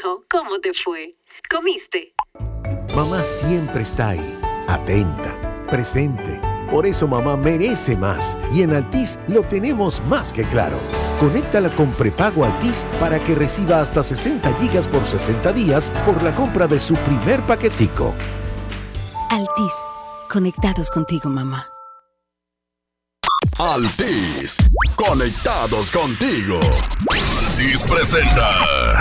hijo, ¿cómo te fue? ¿Comiste? Mamá siempre está ahí, atenta, presente. Por eso mamá merece más y en Altis lo tenemos más que claro. Conéctala con prepago Altis para que reciba hasta 60 gigas por 60 días por la compra de su primer paquetico. Altis, conectados contigo, mamá. Altis, conectados contigo. Altis presenta